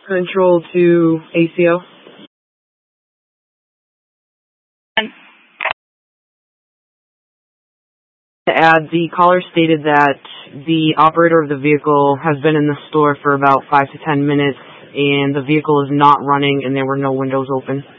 Control to ACO. To add, the caller stated that the operator of the vehicle has been in the store for about 5 to 10 minutes and the vehicle is not running and there were no windows open.